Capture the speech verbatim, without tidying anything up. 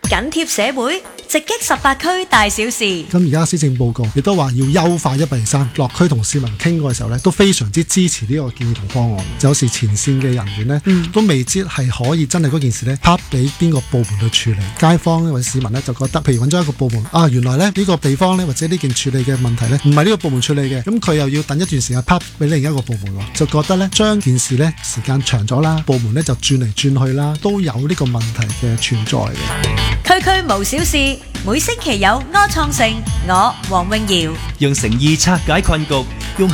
緊貼社會，直擊十八區大小事。 咁而家施政報告亦都話要優化一八二三，落區同市民傾過嘅時候呢，都非常之支持呢個建議同方案。有時前線嘅人員呢，嗯、都未知係可以真係嗰件事呢，拋俾邊個部門去處理。街坊或者市民呢，就覺得，譬如揾咗一個部門啊，原來呢，呢、呢個地方呢，或者呢件處理嘅問題呢，唔係呢個部門處理嘅，咁佢又要等一段時間拋俾另一個部門喎，就覺得呢，將件事呢，時間長咗啦，部門呢就轉嚟轉去啦，都有呢個問題嘅存在嘅。 區區無小事，每星期有柯創盛，我黃詠瑤， 用誠意拆解困局，